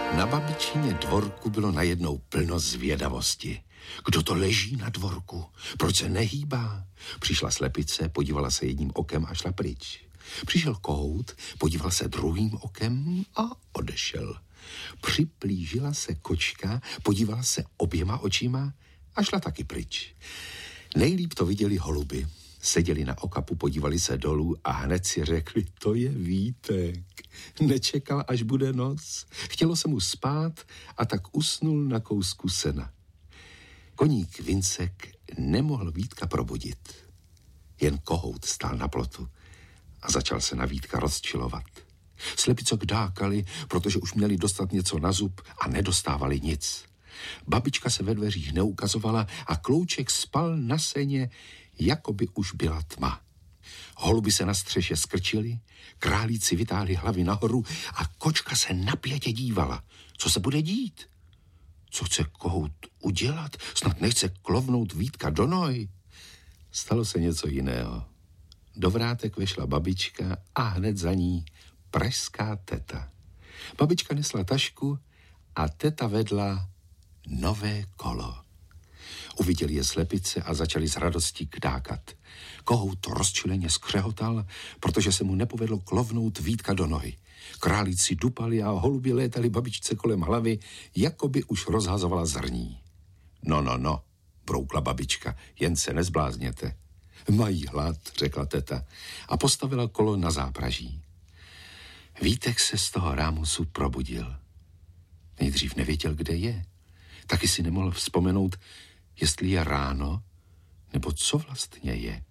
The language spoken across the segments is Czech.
Na babičině dvorku bylo najednou plno zvědavosti. Kdo to leží na dvorku? Proč se nehýbá? Přišla slepice, podívala se jedním okem a šla pryč. Přišel kohout, podíval se druhým okem a odešel. Připlížila se kočka, podívala se oběma očima a šla taky pryč. Nejlíp to viděli holuby. Seděli na okapu, podívali se dolů a hned si řekli, to je Vítek. Nečekal, až bude noc. Chtělo se mu spát a tak usnul na kousku sena. Koník Vincek nemohl Vítka probudit. Jen kohout stál na plotu a začal se na Vítka rozčilovat. Slepice kdákali, protože už měli dostat něco na zub a nedostávali nic. Babička se ve dveřích neukazovala a Klouček spal na seně, jako by už byla tma. Holuby se na střeše skrčili, králíci vytáhli hlavy nahoru a kočka se napětě dívala. Co se bude dít? Co chce kohout udělat? Snad nechce klovnout Vítka do nohy? Stalo se něco jiného. Do vrátek vešla babička a hned za ní pražská teta. Babička nesla tašku a teta vedla nové kolo. Uviděli je slepice a začali s radostí kdákat. Kohout rozčileně skřehotal, protože se mu nepovedlo klovnout Vítka do nohy. Králíci dupali a holubi létali babičce kolem hlavy, jako by už rozhazovala zrní. No, broukla babička, jen se nezblázněte. Mají hlad, řekla teta a postavila kolo na zápraží. Vítek se z toho rámusu probudil. Nejdřív nevěděl, kde je. Taky si nemohl vzpomenout, jestli je ráno, nebo co vlastně je.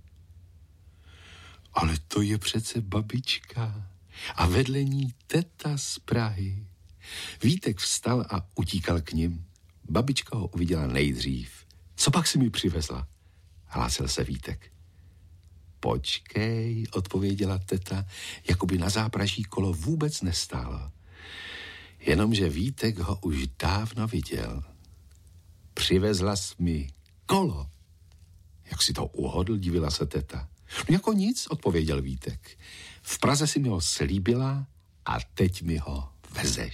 Ale to je přece babička a vedle ní teta z Prahy. Vítek vstal a utíkal k nim. Babička ho uviděla nejdřív. Co pak si mi přivezla? Hlásil se Vítek. Počkej, odpověděla teta, jako by na zápraží kolo vůbec nestálo. Jenomže Vítek ho už dávno viděl. Přivezla jsi mi kolo. Jak si to uhodl, divila se teta. No jako nic, odpověděl Vítek. V Praze si mi ho slíbila a teď mi ho vezeš.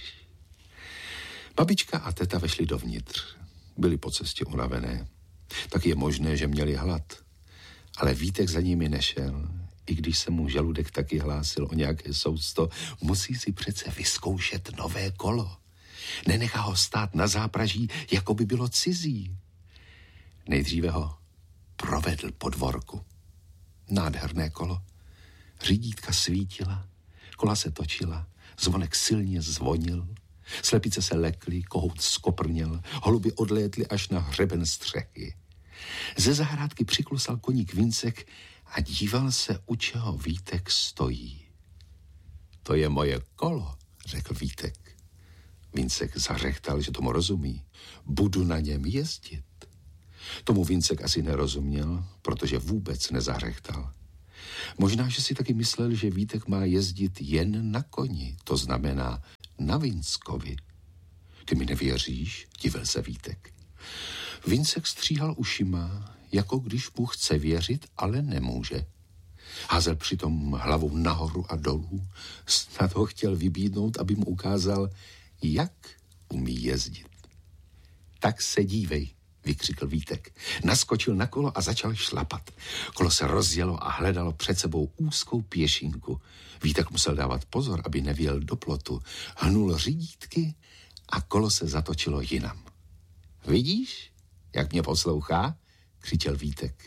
Babička a teta vešli dovnitř. Byli po cestě unavené. Tak je možné, že měli hlad. Ale Vítek za nimi nešel. I když se mu žaludek taky hlásil o nějaké sousto, musí si přece vyzkoušet nové kolo. Nenechá ho stát na zápraží, jako by bylo cizí. Nejdříve ho provedl po dvorku. Nádherné kolo. Řídítka svítila, kola se točila, zvonek silně zvonil, slepice se lekly, kohout skoprněl, holuby odlétly až na hřeben střechy. Ze zahrádky přiklusal koník Vincek a díval se, u čeho Vítek stojí. To je moje kolo, řekl Vítek. Vincek zařechtal, že tomu rozumí. Budu na něm jezdit. Tomu Vincek asi nerozuměl, protože vůbec nezařechtal. Možná, že si taky myslel, že Vítek má jezdit jen na koni, to znamená na Vinckovi. Ty mi nevěříš? Divil se Vítek. Vincek stříhal ušima, jako když mu chce věřit, ale nemůže. Házel přitom hlavou nahoru a dolů. Snad ho chtěl vybídnout, aby mu ukázal, jak umí jezdit. Tak se dívej, vykřikl Vítek. Naskočil na kolo a začal šlapat. Kolo se rozjelo a hledalo před sebou úzkou pěšinku. Vítek musel dávat pozor, aby nevěl do plotu. Hnul řídítky a kolo se zatočilo jinam. Vidíš, jak mě poslouchá? Křičel Vítek.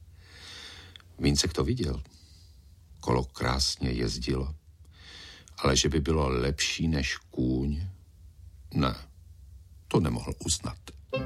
Vincek to viděl. Kolo krásně jezdilo. Ale že by bylo lepší než kůň, ne, to nemohl uznat.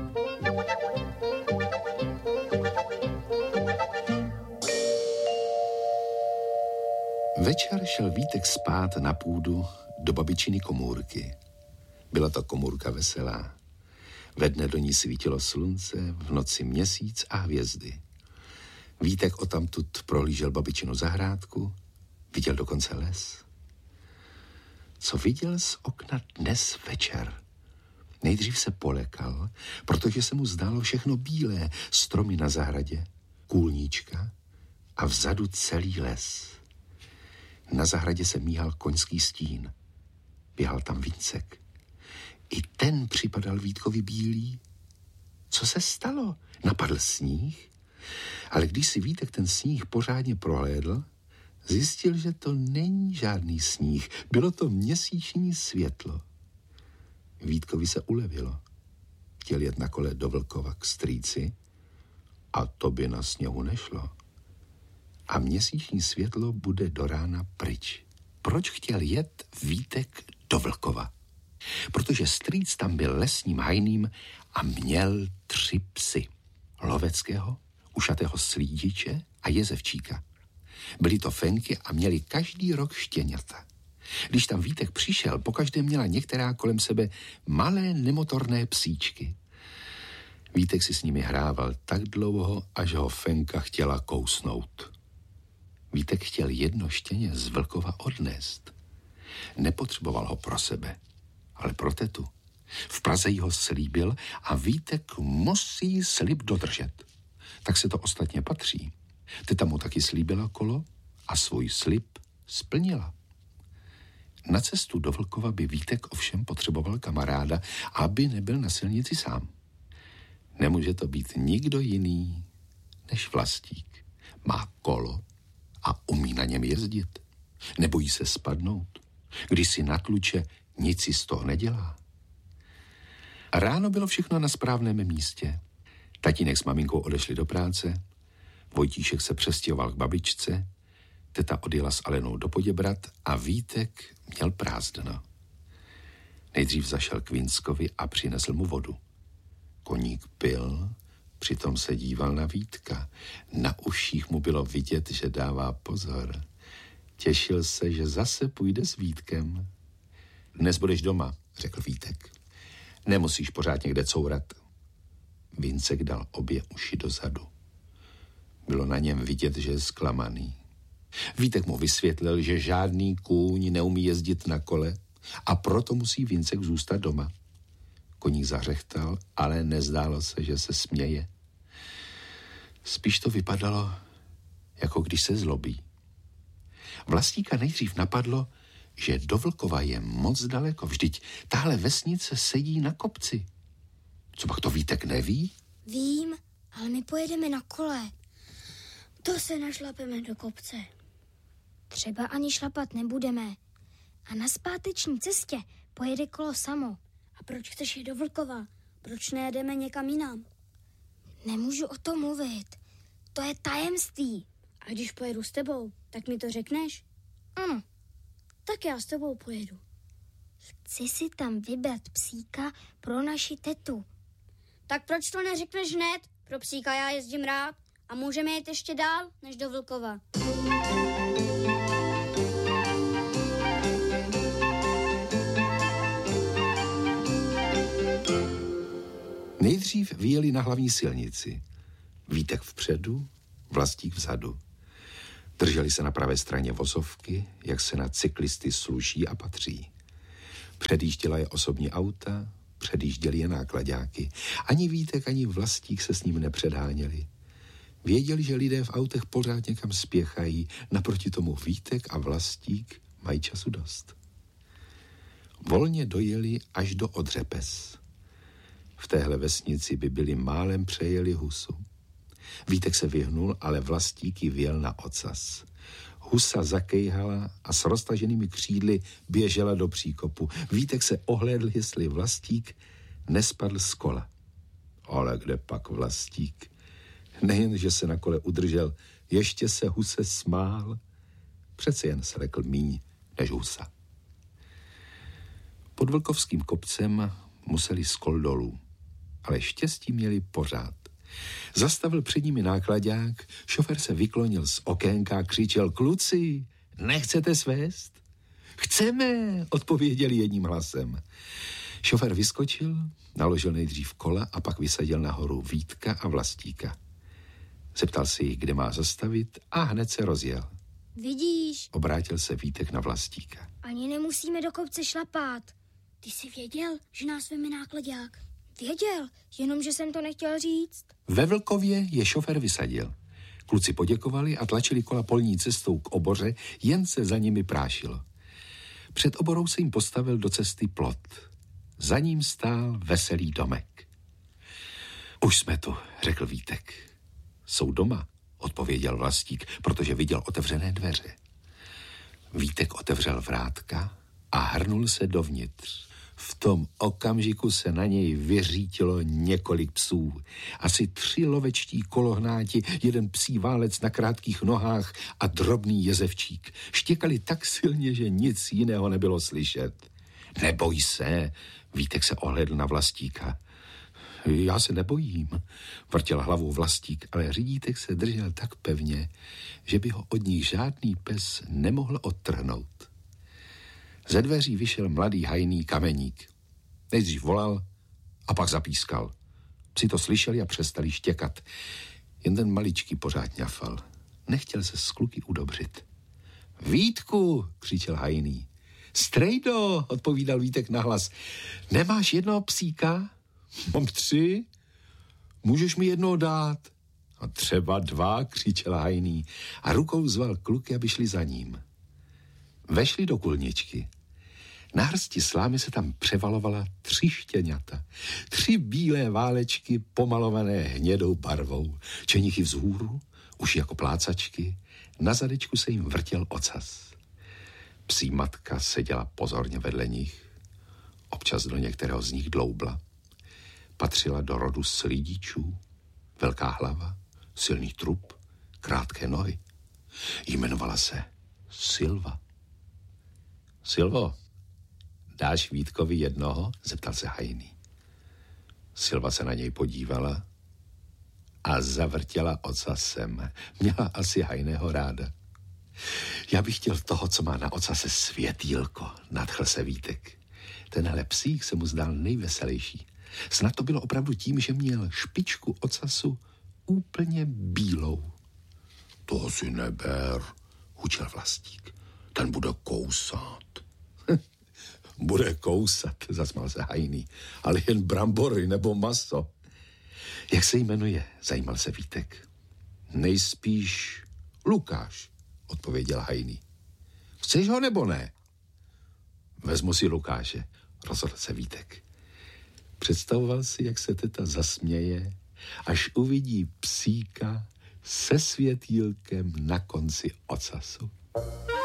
Večer šel Vítek spát na půdu do babičiny komůrky. Byla to komůrka veselá. Ve dne do ní svítilo slunce, v noci měsíc a hvězdy. Vítek odtamtud prohlížel babičinu zahrádku, viděl dokonce les. Co viděl z okna dnes večer? Nejdřív se polekal, protože se mu zdálo všechno bílé, stromy na zahradě, kůlníčka a vzadu celý les. Na zahradě se míhal koňský stín. Běhal tam Vincek. I ten připadal Vítkovi bílý. Co se stalo? Napadl sníh? Ale když si Vítek ten sníh pořádně prohlédl, zjistil, že to není žádný sníh. Bylo to měsíční světlo. Vítkovi se ulevilo. Chtěl jet na kole do Vlkova k strýci a to by na sněhu nešlo. A měsíční světlo bude do rána pryč. Proč chtěl jet Vítek do Vlkova? Protože strýc tam byl lesním hajným a měl 3 psy. Loveckého, ušatého slídiče a jezevčíka. Byly to fenky a měli každý rok štěňata. Když tam Vítek přišel, pokaždé měla některá kolem sebe malé nemotorné psíčky. Vítek si s nimi hrával tak dlouho, až ho fenka chtěla kousnout. Vítek chtěl jedno štěně z Vlkova odnést. Nepotřeboval ho pro sebe, ale pro tetu. V Praze jí ho slíbil a Vítek musí slib dodržet. Tak se to ostatně patří. Teta mu taky slíbila kolo a svůj slib splnila. Na cestu do Vlkova by Vítek ovšem potřeboval kamaráda, aby nebyl na silnici sám. Nemůže to být nikdo jiný než Vlastík. Má kolo a umí na něm jezdit. Nebojí se spadnout. Když si natluče, nic si z toho nedělá. Ráno bylo všechno na správném místě. Tatínek s maminkou odešli do práce, Vojtíšek se přestěhoval k babičce, teta odjela s Alenou do Poděbrad a Vítek měl prázdno. Nejdřív zašel k Vinskovi a přinesl mu vodu. Koník pil, přitom se díval na Vítka. Na uších mu bylo vidět, že dává pozor. Těšil se, že zase půjde s Vítkem. Dnes budeš doma, řekl Vítek. Nemusíš pořád někde courat. Vincek dal obě uši dozadu. Bylo na něm vidět, že je zklamaný. Vítek mu vysvětlil, že žádný kůň neumí jezdit na kole a proto musí Vincek zůstat doma. Koník zařechtal, ale nezdálo se, že se směje. Spíš to vypadalo, jako když se zlobí. Vlastníka nejdřív napadlo, že do Vlkova je moc daleko. Vždyť tahle vesnice sedí na kopci. Co pak to Vítek neví? Vím, ale my pojedeme na kole. To se našlapeme do kopce. Třeba ani šlapat nebudeme. A na zpáteční cestě pojede kolo samo. A proč chceš jít do Vlkova? Proč nejedeme někam jinam? Nemůžu o tom mluvit. To je tajemství. A když pojedu s tebou, tak mi to řekneš? Ano. Tak já s tebou pojedu. Chci si tam vybrat psíka pro naši tetu. Tak proč to neřekneš hned? Pro psíka já jezdím rád a můžeme jít ještě dál, než do Vlkova. Nejdřív vyjeli na hlavní silnici. Vítek vpředu, Vlastík vzadu. Drželi se na pravé straně vozovky, jak se na cyklisty sluší a patří. Předjížděla je osobní auta, předjížděli je náklaďáky. Ani Vítek, ani Vlastík se s ním nepředháněli. Věděli, že lidé v autech pořád někam spěchají, naproti tomu Vítek a Vlastík mají času dost. Volně dojeli až do Odřepes. V téhle vesnici by byli málem přejeli husu. Vítek se vyhnul, ale Vlastík ji vjel na ocas. Husa zakejhala a s roztaženými křídly běžela do příkopu. Vítek se ohlédl, jestli Vlastík nespadl z kola. Ale kde pak Vlastík? Nejen, že se na kole udržel, ještě se huse smál. Přece jen se lekl míň než husa. Pod Vlkovským kopcem museli z kol dolů, ale štěstí měli pořád. Zastavil před nimi náklaďák, šofér se vyklonil z okénka a křičel: Kluci, nechcete svést? Chceme, odpověděli jedním hlasem. Šofér vyskočil, naložil nejdřív kola a pak vysadil nahoru Vítka a Vlastíka. Zeptal se jich, kde má zastavit a hned se rozjel. Vidíš? Obrátil se Vítek na Vlastíka. Ani nemusíme do kopce šlapat. Ty jsi věděl, že nás veme náklaďák? Věděl, jenomže jsem to nechtěl říct. Ve Vlkově je šofér vysadil. Kluci poděkovali a tlačili kola polní cestou k oboře, jen se za nimi prášilo. Před oborou se jim postavil do cesty plot. Za ním stál veselý domek. Už jsme tu, řekl Vítek. Jsou doma, odpověděl Vlastík, protože viděl otevřené dveře. Vítek otevřel vrátka a hrnul se dovnitř. V tom okamžiku se na něj vyřítilo několik psů. Asi 3 lovečtí kolohnáti, 1 psí válec na krátkých nohách a drobný jezevčík. Štěkali tak silně, že nic jiného nebylo slyšet. Neboj se, Vítek se ohlédl na Vlastíka. Já se nebojím, vrtěl hlavou Vlastík, ale Řidítek se držel tak pevně, že by ho od nich žádný pes nemohl odtrhnout. Ze dveří vyšel mladý hajný Kameník. Nejdřív volal a pak zapískal. Psi to slyšeli a přestali štěkat. Jen ten maličký pořád ňafal. Nechtěl se s kluky udobřit. Vítku, křičel hajný. Strejdo, odpovídal Vítek nahlas. Nemáš jednoho psíka? Mám 3. Můžeš mi jednoho dát? A třeba 2, křičel hajný a rukou zval kluky, aby šli za ním. Vešli do kulničky. Na hrsti slámy se tam převalovala 3 štěňata. 3 bílé válečky pomalované hnědou barvou. Čenichy vzhůru, uši jako plácačky. Na zadečku se jim vrtěl ocas. Psí matka seděla pozorně vedle nich. Občas do některého z nich dloubla. Patřila do rodu slidičů. Velká hlava, silný trup, krátké nohy. Jmenovala se Silva. Silvo, dáš Vítkovi jednoho? Zeptal se hajný. Silva se na něj podívala a zavrtěla ocasem. Měla asi hajného ráda. Já bych chtěl toho, co má na ocase světýlko, nadchl se Vítek. Tenhle psík se mu zdál nejveselější. Snad to bylo opravdu tím, že měl špičku ocasu úplně bílou. To si neber, hučel Vlastík. Ten bude kousat. Bude kousat, zasmál se hajný, ale jen brambory nebo maso. Jak se jmenuje, zajímal se Vítek. Nejspíš Lukáš, odpověděl hajný. Chceš ho nebo ne? Vezmu si Lukáše, rozhodl se Vítek. Představoval si, jak se teta zasměje, až uvidí psíka se světýlkem na konci ocasu.